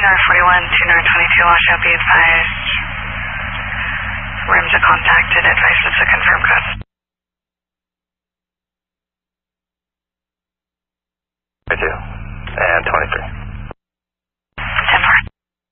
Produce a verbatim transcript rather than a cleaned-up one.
R forty-one, two nine twenty-two, washout, be advised. Rims are contacted, advised of the confirmed code. twenty-two and twenty-three.